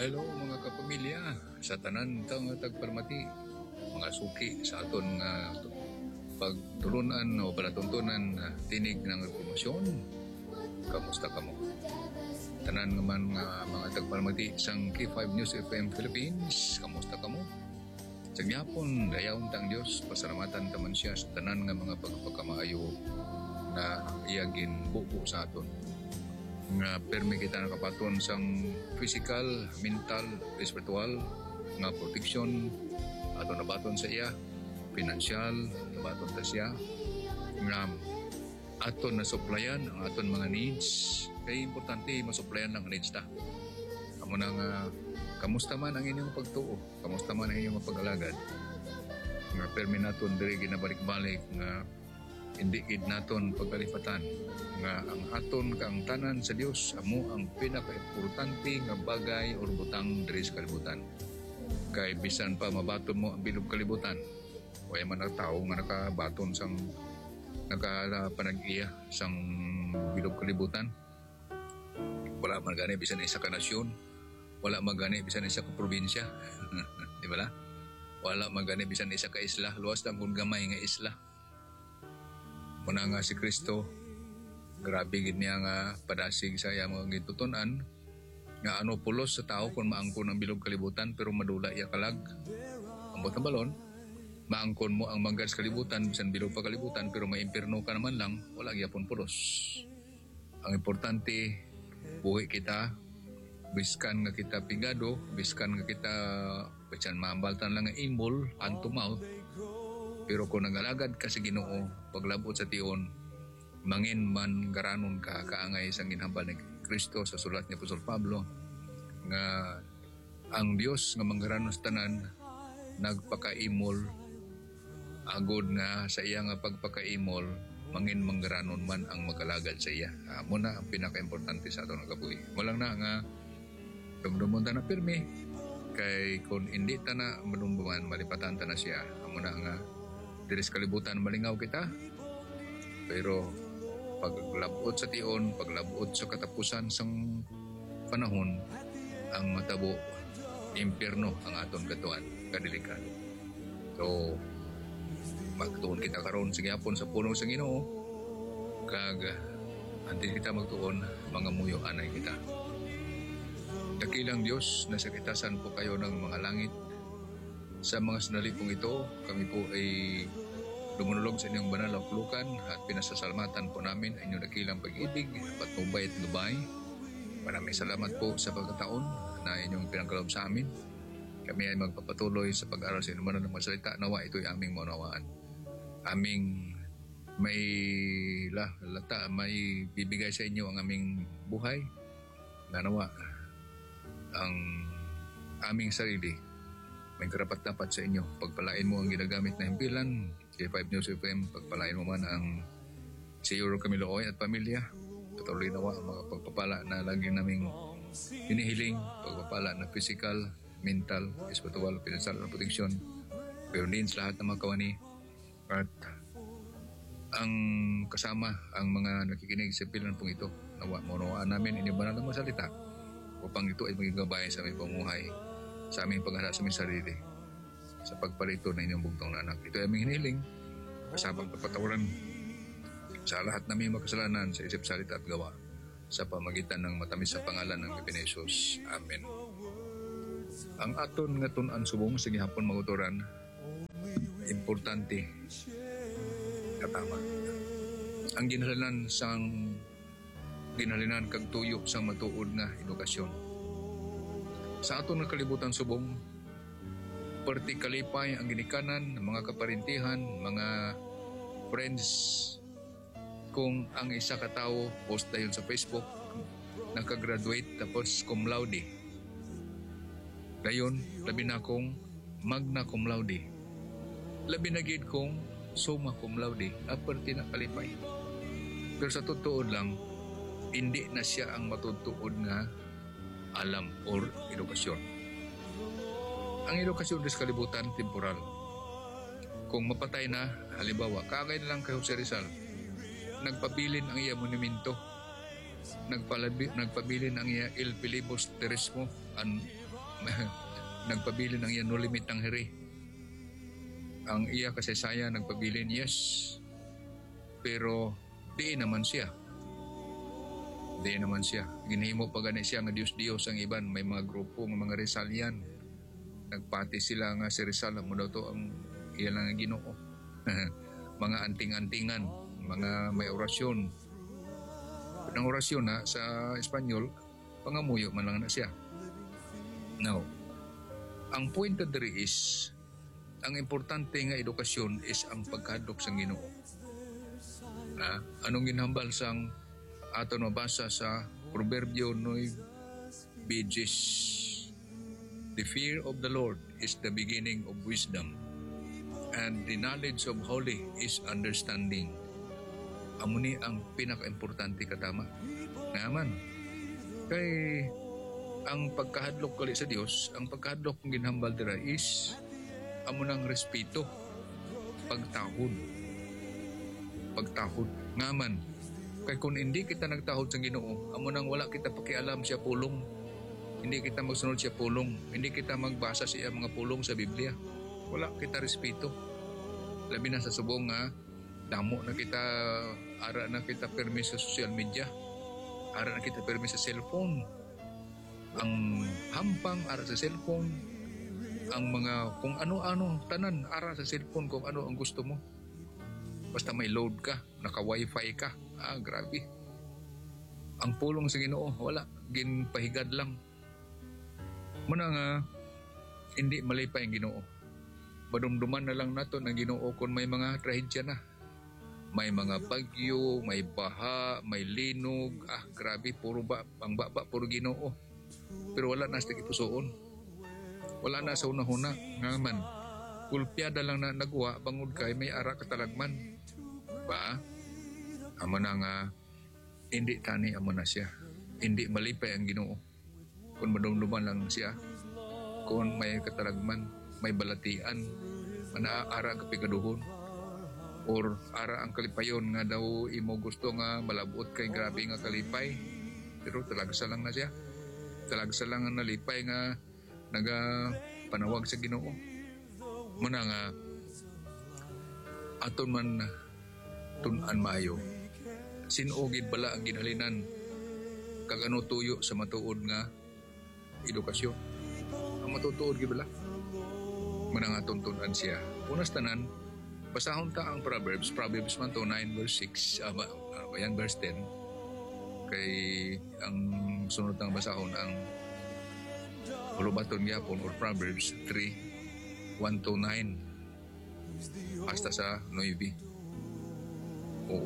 Hello mga kapamilya, sa tanan tang tagparmati, mga suki sa aton nga pagtulunan o palatuntunan tinig ng promosyon. Kamusta kamo? Tanan nga man mga tagparmati sang K5 News FM Philippines, kamusta kamo? Sa gyapon dayaon tang Dios, pasalamatan taman siya sa tanan nga mga pagpakamaayo na iyagin buo sa aton. Nga permi kita nakapaton sang physical, mental, spiritual nga protection ato nabaton sa iya, financial nabaton ta siya nga aton na suplayan ang aton mga needs. Kay importante masuplayan ang needs ta. Amo na nga kamusta man ang inyong pagtuo, kamusta man ang inyong pag-alagad, nga permi naton diri ginabalik-balik nga hindi gid naton pagkalipatan nga ang aton kang tanan sa Dios amo ang pinaka-importante nga bagay or butang diri sa kalibutan. Kay bisan pa mabaton mo ang bilog kalibutan, way man ang tao nga nakabaton sang nakapanag-iya sang bilog kalibutan, wala man gani bisan isa ka nasyon, wala man gani bisan isa ka probinsya di ba la? Wala man gani bisan isa ka isla, luwas lang kung gamay nga isla. Muna nga si Kristo, grabe gid niya nga padasig sa iya mga gitutunan nga ano pulos sa tao kung maangkon ang bilog kalibutan pero madula iya kalag. Ambot na balon, maangkon mo ang manggas kalibutan bisan bilog pa kalibutan pero maimpirno ka naman lang, wala gyapon pulos. Ang importante buhi kita, biskan nga kita pigado, biskan nga kita bisan maambaltan lang nga imbol hand to mouth. Pero kung nagalagad ka sa Ginoo, paglabot sa tion, mangin man garanon ka kaangay sa ginhambal ni Kristo sa sulat ni Apostol Pablo nga ang Dios nga manggaranon sa tanan nagpakaimol agod nga sa iya nga pagpakaimol mangin manggaranon man ang magalagad sa iya. Amo na ang pinaka-importante sa ato nga kabuhi. Walang na nga dumdumon ta na pirmi kay kung hindi ta na madumduman malipatan ta na siya. Amo na nga diri sa kalibutan malingaw kita, pero paglabot sa tion, paglabot sa katapusan sang panahon, ang matabo impierno ang aton katuan kadilikan. So magtuon kita karon sa gyapon sa puno sa Ginoo, kag anti kita magtuon mga muyo anay kita. Dakilang Dios, nasa kitasan po kayo ng mga langit. Sa mga sandali pong ito, kami po ay lumunulog sa inyong banal na uklukan at pinasasalamatan po namin ang inyong dakilang pag-ibig, patnubay at lubay. Maraming salamat po sa pagkataon na inyong pinagkaloob sa amin. Kami ay magpapatuloy sa pag-aral sa inyong banal na mga salita. Nawa ito'y aming maunawaan. Aming may bibigay sa inyo ang aming buhay. Nawa ang aming sarili may karapat-dapat sa inyo. Pagpalain mo ang ginagamit na himpilan, K5 News FM, pagpalain mo man ang si Euro Camilo at pamilya. Patuloy nawa ang mga pagpapala na lagi naming hinihiling, pagpapala na physical, mental, spiritual, financial, protection, pero din sa lahat ng mga kawani. At ang kasama ang mga nakikinig sa pilan pong ito, nawa maunawaan namin inyong banal na masalita upang ito ay maging gabay sa aming pamuhay, sa aming pag-asa sa aming sarili, sa pagpalito ng inyong bugtong na anak. Ito ay aming hiniling, kasabang kapatawaran sa lahat na may makasalanan sa isip, salita at gawa, sa pamagitan ng matamis sa pangalan ng Panginoon Jesus. Amen. Ang aton nga tun-an subong sa gihapon maguturan, importante, katama. Ang ginhalinan kag tuyo sa matuod nga edukasyon. Sa aton nga kalibutan subong, perti kalipay ang ginikanan ng mga kaparintihan, mga friends. Kung ang isa ka tawo post dayon sa Facebook, nakagraduate tapos cum laude. Dayon, labi na kong magna cum laude. Labi na gid kong summa cum laude, perti na kalipay. Pero sa tutuod lang, hindi na siya ang matutuod nga alam or edukasyon. Ang edukasyon sa kalibutan temporal. Kung mapatay na, halimbawa, kakay na lang kay Jose Rizal, nagpabilin ang iya monumento, nagpabilin ang iya Il Pilibus Teresmo, nagpabilin ang iya no limit ang hiri. Ang iya kasaysayan nagpabilin, yes. Pero di naman siya. Di naman siya. Ginhimo pa gani siya nga Dios-Dios ang iban. May mga grupo ng mga Rizalian. Nagpati sila nga si Rizal mo daw to ang iya lang ang Ginoo. Mga anting-antingan, mga may orasyon. Ang orasyon na sa Espanyol, pangamuyo man lang na siya. Now, ang point na diri is, ang importante nga edukasyon is ang pagkadlok sa Ginoo. Anong ginhambal sang aton mabasa sa Proverbio 9 pages? The fear of the Lord is the beginning of wisdom, and the knowledge of holy is understanding. Amo ni ang pinaka-importante katama. Naman, kay ang pagkahadlok kali sa Dios, ang pagkahadlok ng ginhambal dira is amo nang respeto, pagtahod. Ngaman, kay kung hindi kita nagtahod sa Ginoo, amo nang wala kita pakialam siya pulong. Hindi kita magsunod siya pulong. Hindi kita magbasa siya mga pulong sa Biblia. Wala kita respeto. Labi na sa subong nga, damo na kita, ara na kita permi sa social media. Ara na kita permi sa cellphone. Ang hampang ara sa cellphone. Ang mga kung ano-ano, tanan ara sa cellphone kung ano ang gusto mo. Basta may load ka, naka-wifi ka. Grabe. Ang pulong sa Ginoo, wala. Ginpahigad lang. Muna nga, hindi malipay ang Ginoo. Madumduman na lang nato ng Ginoo kung may mga trahedya na. May mga bagyo, may baha, may linog. Grabe, puro ang baba, puro Ginoo. Pero wala na sa ipusoon. Wala na sa una-huna. Nga man, kulpyada lang na nagwa, bangod kay may ara katalagman. Ba? Amo na nga, hindi tani amo na siya. Hindi malipay ang Ginoo. Kung madumduman lang siya, kung may katalagman, may balatian, manaara ka pigaduhon, or ara ang kalipayon nga daw imo gusto nga malabot kay grabe nga kalipay, pero talagsa lang na siya. Talagsa lang ang nalipay nga naga panawag sa Ginoo. Muna nga, aton man tunan maayo, sinugid bala ang ginhalinan kag ano tuyo sa matuod nga edukasyon. Ang matutuod gid bala muna nga tuntunan siya. Unas tanan, basahon ta ang Proverbs man to 9 verse 6, yan verse 10. Kay ang sunod ng basahon ang ulubaton gyapon or Proverbs 3 1 to 9 hasta sa 9 o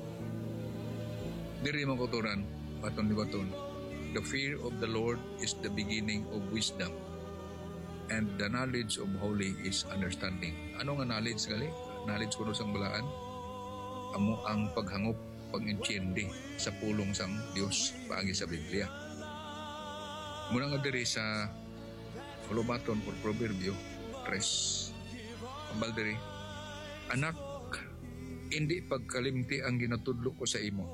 8. Diri man kuturan baton di baton. The fear of the Lord is the beginning of wisdom, and the knowledge of holy is understanding. Ano nga knowledge gali? Knowledge kuno sang balaan. Amo ang paghangop, pag-intindi sa pulong sang Dios paagi sa Biblia. Muna nga diri sa ulubaton or Proverbio 3. Ambal diri, anak, hindi pagkalimti ang ginatudlo ko sa imo.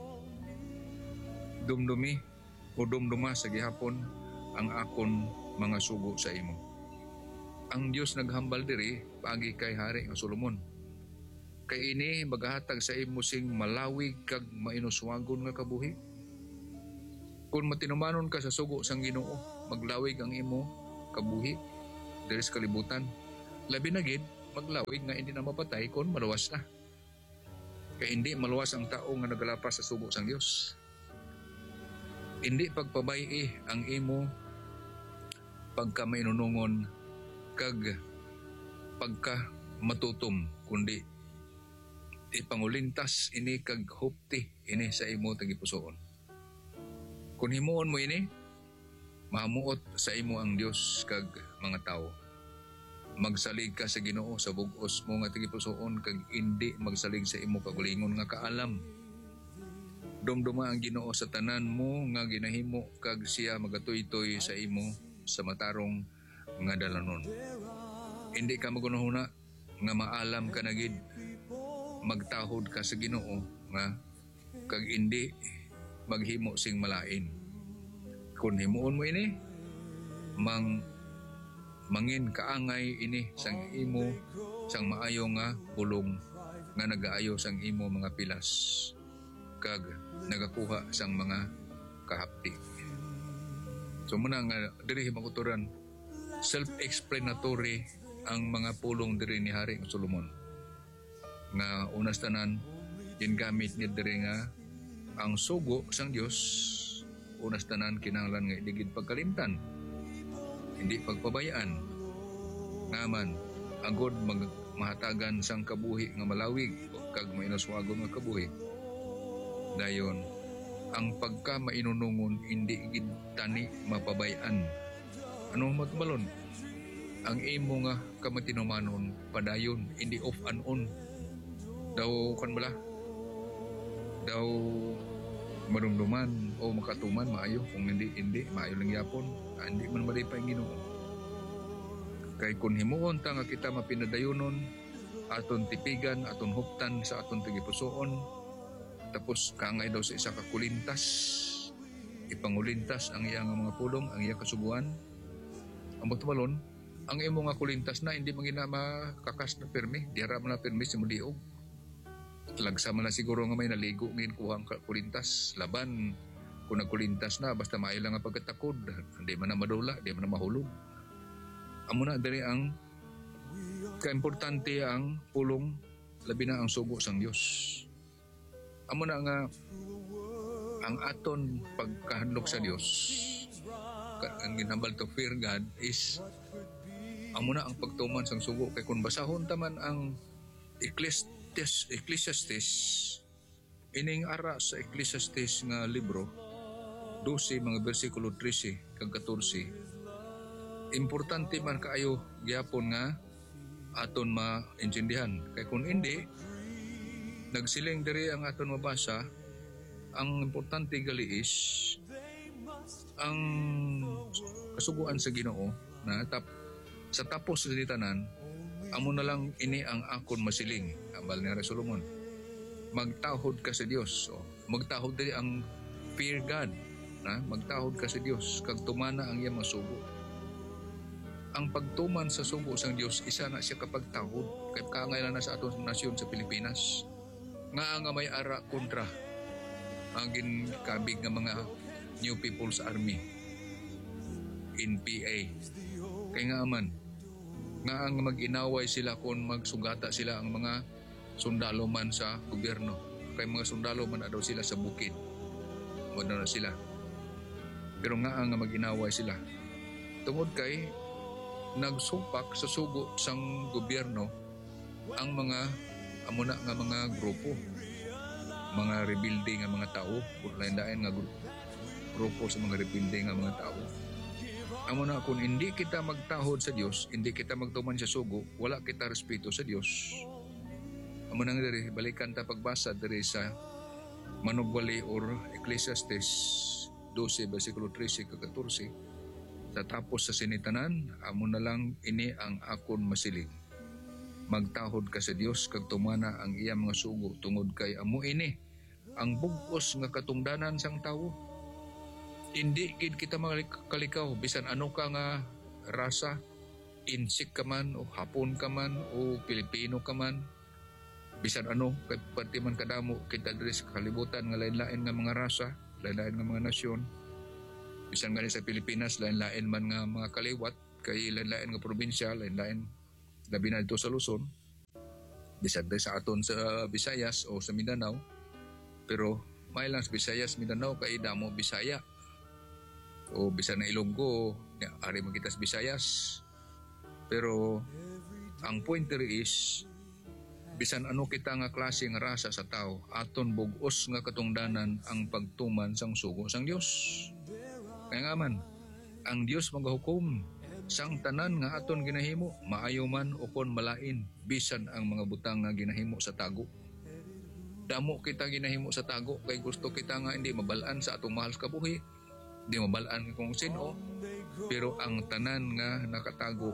Dumdumi o dumduma sa gihapon ang akon mga sugo sa imo. Ang Dios naghambal diri paagi kay Hari nga Solomon. Kay ini magahatag sa imo sing malawig kag mainuswagon nga kabuhi. Kung matinumanon ka sa sugo sang Ginoo, maglawig ang imo kabuhi diri sa kalibutan. Labi na gid maglawig nga hindi na mapatay kung maluwas na. Kay hindi maluwas ang tao nga nagalapas sa sugo sang Dios. Hindi pagpabay ang imo pagka mainunungon kag pagka matutom, kundi ipangulintas ini kag hupti ini sa imo tagipusoon. Kung himuon mo ini, mahamuot sa imo ang Dios kag mga tao. Magsalig ka sa Ginoo sa bug-os mo nga tagipusoon kag hindi magsalig sa imo kagulingon nga kaalam. Dumduma ang Ginoo sa tanan mo nga ginahimo kag siya magatoy-toy sa imo sa matarong nga dalanon. Hindi ka magunahuna nga maalam ka na gid. Magtahod ka sa Ginoo nga kag hindi maghimo sing malain. Kung himuon mo ini, mangin kaangay ini sang imo sang maayo nga pulong nga nagaayo sang imo mga pilas kag nagakuha sang mga kahapti. So muna nga diri makuturan self-explanatory ang mga pulong diri ni Hari Solomon nga unas tanan gingamit ni diri nga ang sugo sang Dios unas tanan kinahanglan nga iligid pagkalimtan hindi pagpabayaan ngaman agod mahatagan sang kabuhi nga malawig kag mainaswagon nga kabuhi dayon ang pagka mainunungon hindi gid tani mapabayaan. Ano matbalon ang imo nga kamatinumanon padayon hindi off and on daw kan bala daw marumduman o makatuman maayo kung hindi maayo lang yapon hindi man malipay ang Ginoo kay kun himuon ta nga kita mapinadayonon aton tipigan aton huptan sa aton tigipusoon tapos kangay daw sa isa ka kulintas ipangulintas ang iyang mga pulong ang iyang kasuguan ang matbalon ang imo nga kulintas na hindi mangina makakas na permi dira man na permi sa muliog lagsa man na siguro nga may naligo ngin kuhang kulintas laban kung nagkulintas na basta maayo lang ang pagkatakod hindi man na madula hindi man na mahulog amo na diri ang kaimportante ang pulong labi na ang sugo sang Dios amo na nga ang aton pagkahandlok sa Dios ang ginambal to fear God is amo na ang pagtuman sang sugo kay kun basahon taman ang Ecclesiastes ining ara sa Ecclesiastes nga libro 12 mga bersikulo 13 kag 14 importante man kaayo gyapon nga aton maintindihan kay kun hindi nagsiling diri ang aton mabasa ang importante gali is ang kasuguan sa Ginoo na sa tapos sa tanan amo na lang ini ang akon masiling ambal ni Hari Solomon magtahod ka sa Dios magtahod diri ang fear God na magtahod ka sa Dios kag tumana ang iyang masugo ang pagtuman sa sugo sang Dios isa na siya kapagtahod kay kangailan na sa aton nasyon sa Pilipinas nga may ara kontra ang ginkabig nga mga New People's Army NPA kay nga man nga ang mag-inaway sila kung magsugata sila ang mga sundalo man sa gobyerno kay mga sundalo man daw sila sa bukid wala na sila pero nga ang mag-inaway sila tungod kay nagsupak sa sugo sang gobyerno ang mga amuna nga mga grupo mga rebelde nga mga tao lain-lain nga grupo sa mga rebelde nga mga tao amo na kung hindi kita magtahod sa Dios hindi kita magtuman sa sugo wala kita respeto sa Dios amo nang diri balikan ta pagbasa diri sa Manugwali or Ecclesiastes 12 bersikulo 13 kag 14 sa tapos sa sinitanan amo na lang ini ang akon masiling magtahod ka sa Dios kag tumana ang iya mga sugo tungod kay amo ini ang bug-os nga katungdanan sang tawo hindi gid kita makalikaw bisan ano ka nga rasa insik ka man o Hapon ka man o Pilipino ka man bisan ano kay pati man kadamo kita diri sa kalibutan nga lain-lain nga mga rasa lain-lain nga mga nasyon bisan nga sa Pilipinas lain-lain man nga mga kaliwat kay lain-lain nga probinsya lain-lain labi na dito sa Luzon bisan sa aton sa Visayas o sa Mindanao pero may lang sa Visayas Mindanao kay damo Bisaya o bisan na Ilonggo ari man kita sa Visayas pero ang point diri is bisan ano kita nga klase nga rasa sa tao aton bug-os nga katungdanan ang pagtuman sang sugo sang Dios kaya nga man ang Dios magahukom sang tanan nga aton ginahimo maayo man o kon malain bisan ang mga butang nga ginahimo sa tago damo kita ginahimo sa tago kay gusto kita nga hindi mabalaan sa atong mahal sa kabuhi di mabalaan kung sino pero ang tanan nga nakatago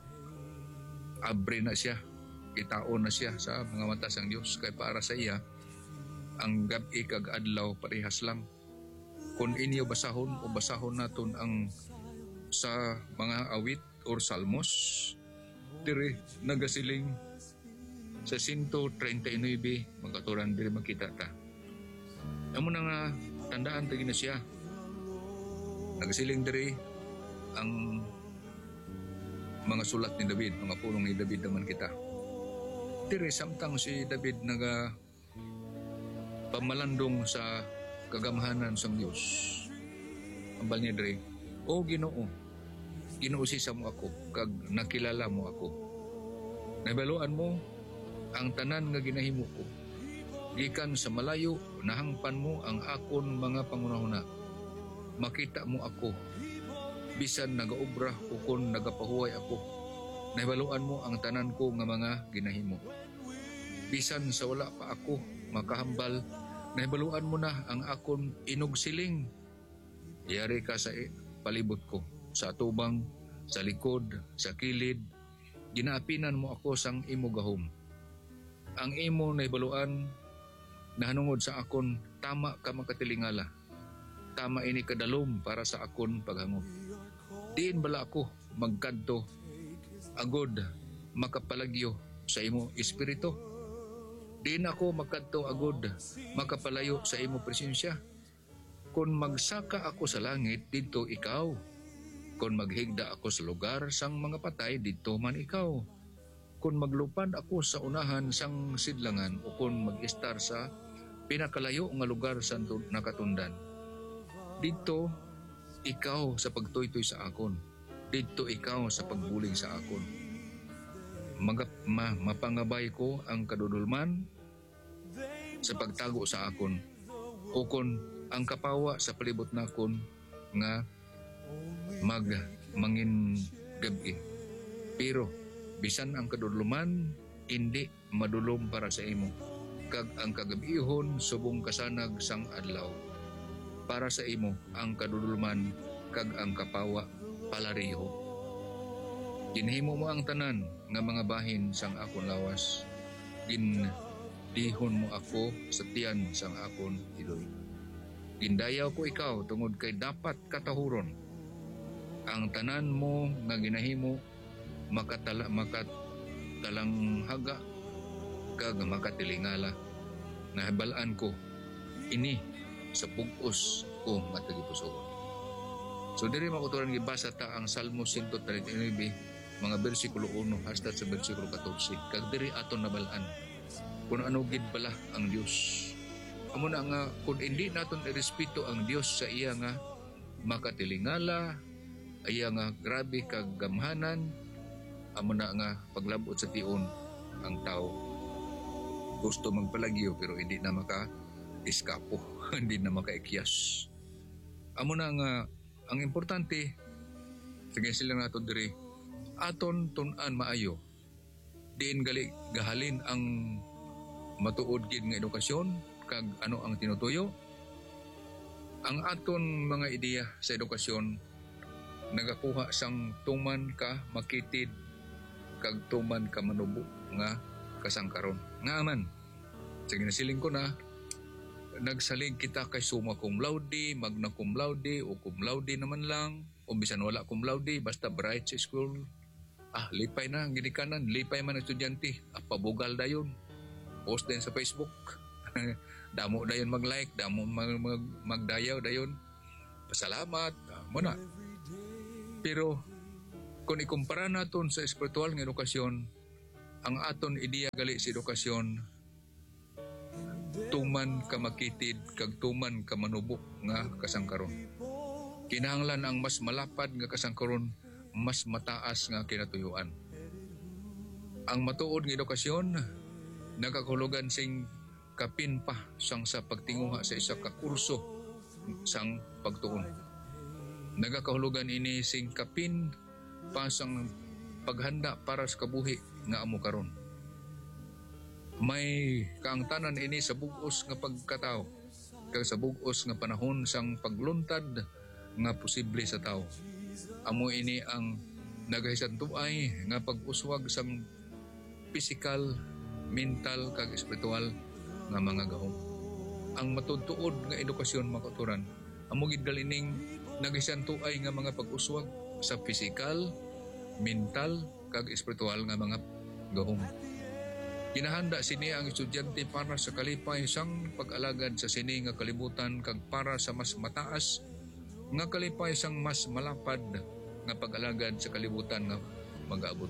abre na siya kitaon na siya sa mga mata sang Dios kay para sa iya ang gabi kag adlaw parehas lang kung inyo basahon o basahon naton ang sa mga awit or Salmos diri nagasiling sa 139 magkaturan diri makita ta. Amo na nga tandaan tagi na siya. Nagasiling diri ang mga sulat ni David, mga pulong ni David naman kita. Diri samtang si David naga pamalandong sa kagamhanan sa Diyos. Ambal niya diri, O Ginoo, ginuusisa mo ako, kag nakilala mo ako. Nabaluan mo ang tanan nga ginahimo ko. Gikan sa malayo, nahangpan mo ang akon mga pangunahuna. Makita mo ako, bisan nagaobra o kon nagapahuway ako. Nahibaluan mo ang tanan ko nga mga ginahimo. Bisan sa wala pa ako makahambal, nahibaluan mo na ang akon inugsiling. Yari ka sa palibot ko, sa atubang, sa likod, sa kilid. Ginaapinan mo ako sang imo gahom. Ang imo nahibaluan nahanungod sa akon, tama ka makatilingala. Tama ini kadalom para sa akon paghangop. Diin bala ako magkadto agod makapalagyo sa imo espiritu. Diin ako magkadto agod makapalayo sa imo presensya. Kung magsaka ako sa langit, dito ikaw. Kung maghigda ako sa lugar sang mga patay, dito man ikaw. Kung maglupad ako sa unahan sang sidlangan o kung mag-istar sa pinakalayo nga lugar sa nakatundan, dito ikaw sa pagtuytoy sa akon. Dito ikaw sa pagbuling sa akon. Mapangabay ko ang kadudulman sa pagtago sa akon. O kung ang kapawa sa palibot nakon nga mangin gabi. Pero bisan ang kadudulman hindi madulom para sa imo. Kag ang kagabihon subong kasanag sang adlaw. Para sa imo ang kadudulman kag ang kapawa palariho. Ginhimo mo ang tanan nga mga bahin sang akon lawas. Gindihon mo ako sa tiyan sang akon iloy. Gindayaw ko ikaw tungod kay dapat katahuron. Ang tanan mo nga ginahimo makatalanghaga kag makatilingala. Nahibalaan ko ini sa pugos ko matagipusoon. So diri makuturan gibasa ta ang Salmo 139 mga bersikulo 1 hasta sa bersikulo 14. Kag diri aton nabalaan kung ano gid bala ang Dios. Amo na nga kung hindi naton irespeto ang Dios sa iya nga makatilingala, iya nga grabe kag gamhanan, amo na nga paglabot sa tion ang tao gusto magpalagyo pero hindi na maka-iskapo, hindi na makaikyas. Amo na nga ang importante sige sila nato diri aton tun-an maayo. Diin gali gahalin ang matuod gid nga edukasyon kag ano ang tinutuyo. Ang aton mga ideya sa edukasyon nagakuha sang tuman ka makitid kag tuman ka manubo nga kasangkaron. Nga man, sige nasiling ko na, nagsalig kita kay summa cum laude, magna cum laude, o cum laude naman lang, o bisan wala cum laude, basta bright sa school. Lipay na, ang ginikanan, lipay man ang estudyante, pabugal dayon, post din sa Facebook, damo dayon mag-like, damo magdayaw dayon, pasalamat, muna. Pero, kung ikumpara naton sa espiritual nga edukasyon, ang aton ideya gali sa edukasyon, tuman ka makitid, kag tuman ka manubok nga kasangkaron. Kinahanglan ang mas malapad nga kasangkaron, mas mataas nga kinatuyuan. Ang matuod nga edukasyon, nagakahulugan sing kapin pa sang sa pagtinguha sa isa ka kurso sang pagtuon. Nagakahulugan ini sing kapin pa sang paghanda para sa kabuhi nga amo karon. May kaangtanan ini sa bug-os nga pagkatao kag sa bug-os nga panahon sang pagluntad nga posible sa tao. Amo ini ang nagahisantuay nga pag-uswag sang physical, mental kag espiritual nga mga gahom. Ang matutuod nga edukasyon makaturan amo gid galining nagahisantuay nga mga pag-uswag sa physical, mental kag espiritual nga mga gahom. Ginahanda sini ang estudyante para sa kalipay sang pag-alagad sa sini nga kalibutan kag para sa mas mataas nga kalipay sang mas malapad nga pag-alagad sa kalibutan nga mag-aabot.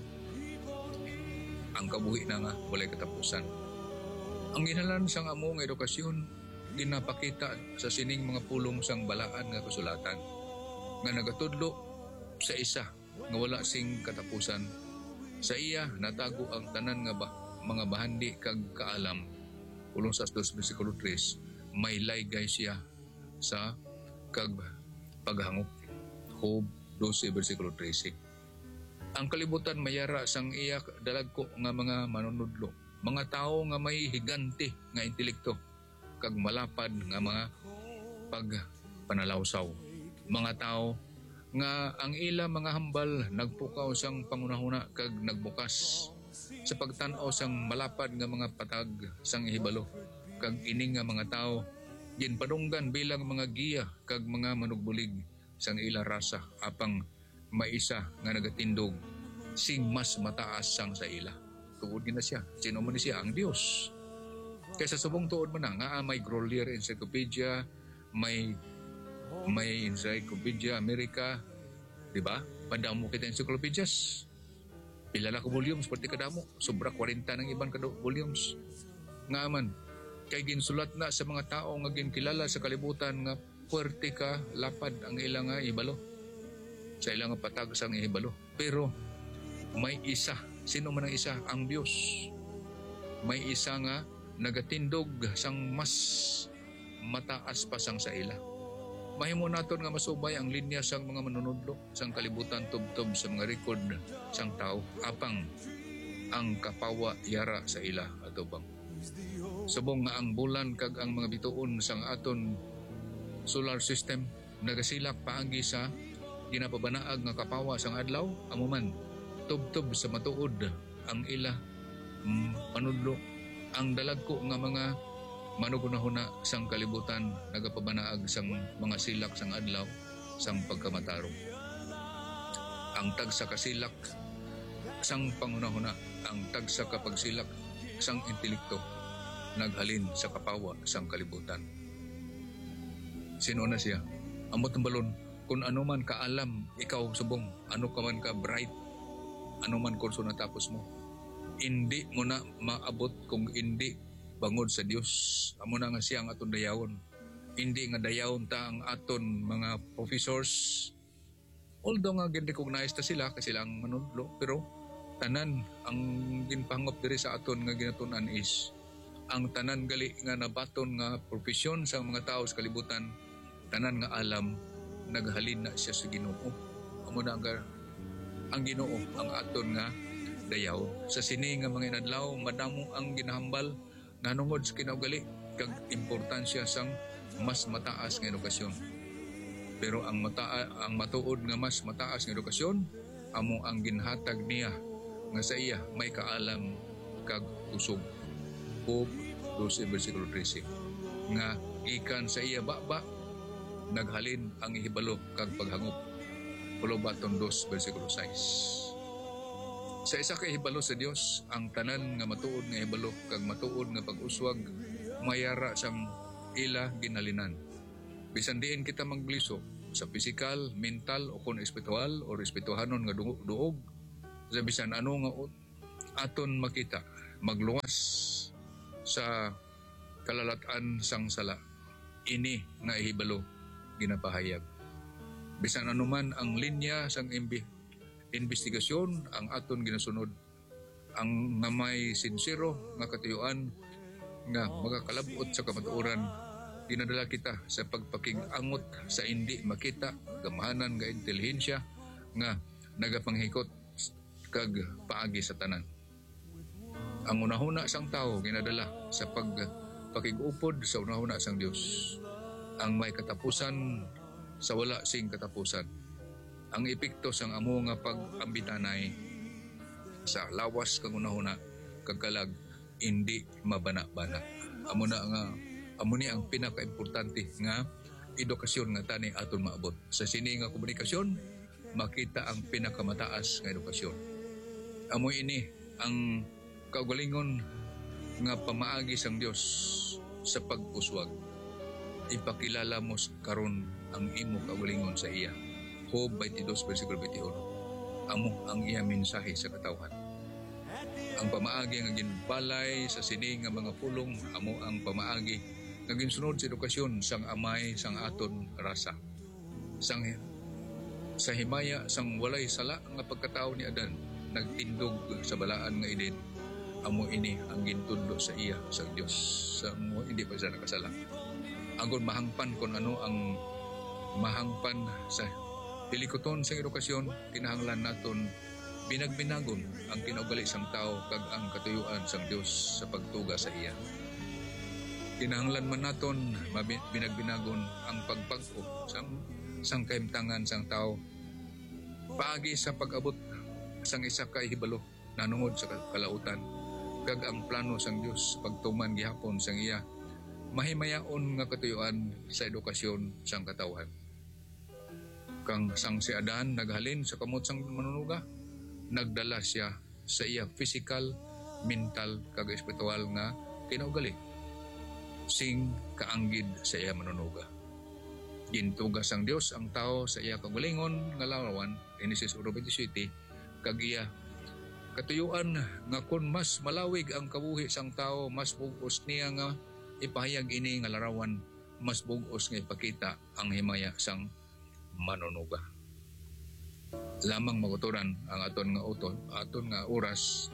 Ang kabuhi na nga walay katapusan. Ang ginhalan sang among edukasyon ginapakita sa sining mga pulong sang balaan nga kasulatan nga nagatudlo sa isa nga wala sing katapusan. Sa iya natago ang tanan nga mga bahandi kag kaalam. Pulong sa 2 versikulo 3, may laygay siya sa kag paghangop. Job 12 versikulo 13. Ang kalibutan mayara sang iya dalagko nga mga manunudlo, mga tao nga may higante nga intelekto kag malapad nga mga pagpanalawsaw, mga tao nga ang ila mga hambal nagpukaw sang pangunahuna kag nagbukas sa pagtan-aw sang malapad nga mga patag sang ihibalo, kag ining nga mga tao ginpadunggan bilang mga giya kag mga manugbulig sang ila rasa apang maisa nga nagatindog sing mas mataas sang sa ila. Tuod gina siya. Sino man siya? Ang Dios. Kaysa subong tuod man nga may Grolier Encyclopedia, may Encyclopedia America, di ba? Padamo kita encyclopedias. Pilala ko volumes, pati kadamo. Sobra 40 ng ibang volumes. Nga man, kay ginsulat na sa mga tao nga ginkilala sa kalibutan nga puwerte ka, lapad ang ilang nga ibalo. Sa ilang nga patag sang ihibalo. Pero may isa. Sino man ang isa? Ang Diyos. May isa nga nagatindog sang mas mataas pa sang sa ila. Mahimo naton nga masubay ang linya sang mga manunudlo sang kalibutan tubtob sa mga record sang tao apang ang kapawa yara sa ila atubang. Subong nga ang bulan kag ang mga bituon sang aton solar system nagasilak paagi sa ginapabanaag nga kapawa sang adlaw, amuman tubtob sa matuod ang ila manudlo. Ang dalagko nga mga manugunahuna sang kalibutan nagapabanaag sang mga silak sang adlaw sang pagkamatarong. Ang tagsa kasilak sang pangunahuna, ang tagsa kapagsilak sang intelekto naghalin sa kapawa sang kalibutan. Sino na siya? Amot ng balon, kung ano man kaalam, ikaw subong, ano ka man ka bright, ano man kurso natapos mo, hindi mo na maabot kung hindi bangod sa Dios. Amo na nga siya ang aton dayawon. Hindi nga dayawon ta ang aton mga professors. Although nga gin-recognize ta sila kasi lang manudlo, pero tanan ang ginpangop diri sa aton nga ginatunan is ang tanan gali nga nabaton nga profesyon sa mga tao sa kalibutan, tanan nga alam naghalin na siya sa Ginoo. Amo na ang Ginoo ang aton nga dayaw. Sa sini nga mga inadlaw madamo ang ginahambal nanungod sa kinaugali kag importansya sang mas mataas nga edukasyon. Pero ang matuod nga mas mataas nga edukasyon amo ang ginhatag niya nga sa iya may kaalam kag usog. Job 12 versikulo 13 nga ikan sa iya baba naghalin ang ihibalo kag paghangop. Pulubaton 2 versikulo 6. Sa isa ka ihibalo sa Dios, ang tanan nga matuod nga ihibalo kag matuod nga pag-uswag mayara sang ila ginhalinan. Bisan diin kita magbliso sa pisikal, mental o kun espiritual o espirituhanon nga duog, sa bisan ano nga aton makita magluwas sa kalalatan sang sala. Ini nga ihibalo ginapahayag. Bisan anuman ang linya sang investigasyon ang aton ginasunod, ang nga may sinsero nga katuyuan nga magakalabot sa kamatuoran, dinadala kita sa pagpakig-angot sa hindi makita gamahanan nga intelihensya nga nagapanghikot kag paagi sa tanan. Ang unahuna sang tao ginadala sa pagpakig-upod sa unahuna sang Dios, ang may katapusan sa wala sing katapusan. Ang epekto sang amo nga pag-ambitanay sa lawas kang unahuna kagkalag hindi mabana-bana. Amo ni ang pinaka-importante nga edukasyon nga tani aton maabot. Sa sini nga komunikasyon makita ang pinakamataas nga edukasyon. Amo ini ang kaugalingon nga pamaagi sang Dios sa pagpuswag. Ipakilala mo karon ang imo kaugalingon sa iya. Job 22 versikulo 21. Amo ang iya mensahe sa katawhan. Ang pamaagi nga ginbalay sa sini nga mga pulong, amo ang pamaagi nga ginsunod sa edukasyon sang amay sang aton rasa. Sa himaya sang walay sala nga pagkatao ni Adan, nagtindog sa balaan nga Eden. Amo ini ang gintudlo sa iya sa Dios sa mo hindi pa siya nakasala. Agon mahangpan kon ano ang mahangpan sa pilikuton sa edukasyon, kinahanglan naton binagbinagon ang kinaugali sang tao kag ang katuyuan sang Dios sa pagtuga sa iya. Kinahanglan man naton binagbinagon ang pagpag-o sang kahimtangan sang tao paagi sa pag-abot sang isa ka hibalo nanungod sa kalautan kag ang plano sang Dios pagtuman gihapon sang iya mahimayaon nga katuyuan sa edukasyon sang katawhan. Kang sang si Adan naghalin sa kamot sang manunuga, nagdala siya sa iya physical, mental kag espiritual nga kinaugali sing kaanggid sa iya manunuga. Gintugas ang Dios ang tao sa iya kagalingon nga larawan, Genesis 1:27, kag iya katuyuan nga kun mas malawig ang kabuhi sang tao, mas bugos niya nga ipahayag ini nga larawan, mas bugos nga ipakita ang himaya sang manunuga. Lamang maguturan ang aton nga oras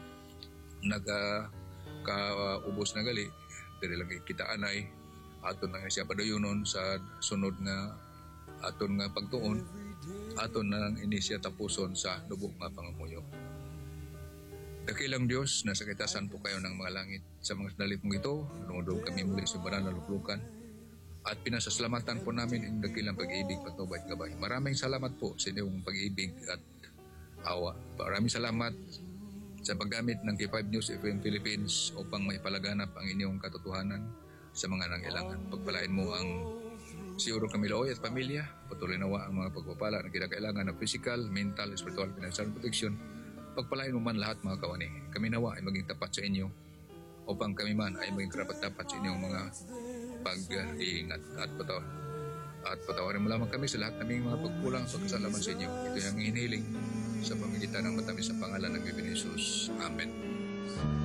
kaubos na gali, dili lang kitaan ay aton na siya padayunon sa sunod nga aton nga pagtuon, aton na lang ini siya tapuson sa lubog nga pangamuyo. Dakilang Diyos, nasa kitasan po kayo ng mga langit. Sa mga sandali pong ito, lumudog kami muli sa banal na luklukan at pinasasalamatan po namin ang dakilang pag-ibig, patnubay at gabay. Maraming salamat po sa inyong pag-ibig at awa. Maraming salamat sa paggamit ng K5 News FM Philippines upang maipalaganap ang inyong katotohanan sa mga nangailangan. Pagpalain mo ang Siguro Camiloy at pamilya. Patuloy nawa ang mga pagpapala na kinakailangan ng physical, mental, spiritual, financial protection. Pagpalain mo man lahat mga kawani. Kami nawa ay maging tapat sa inyo upang kami man ay maging karapat-dapat sa inyong mga pag-iingat at patawarin mo lamang kami sa lahat naming mga pagkulang pagkasalaman sa inyo. Ito yung hinihiling sa pamagitan ng matamis sa pangalan ng Bibig ni Jesus. Amen.